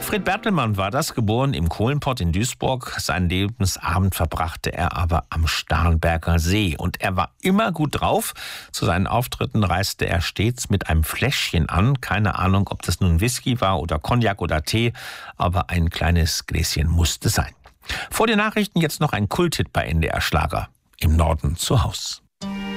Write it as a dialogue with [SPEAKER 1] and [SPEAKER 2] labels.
[SPEAKER 1] Fred Bertelmann war das, geboren im Kohlenpott in Duisburg. Seinen Lebensabend verbrachte er aber am Starnberger See. Und er war immer gut drauf. Zu seinen Auftritten reiste er stets mit einem Fläschchen an. Keine Ahnung, ob das nun Whisky war oder Cognac oder Tee, aber ein kleines Gläschen musste sein. Vor den Nachrichten jetzt noch ein Kulthit bei NDR Schlager. Im Norden zu Haus.